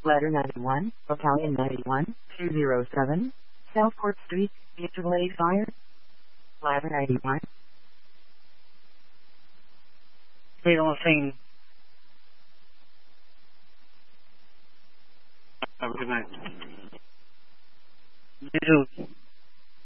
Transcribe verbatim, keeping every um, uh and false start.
Letter ninety-one, Battalion ninety-one, two oh seven, Southport Street, Mutual Fire. Ladder ninety-one. Wait on the thing. Have a good night. You too.